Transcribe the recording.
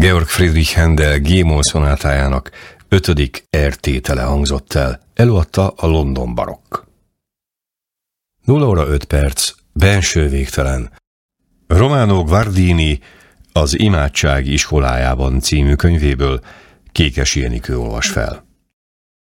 Georg Friedrich Händel G-moll szonátájának 5. R-tétele hangzott el, előadta a London Barokk. 0 óra 5 perc, benső végtelen. Romano Guardini Az imádság iskolájában című könyvéből Kékesi Enikő olvas fel.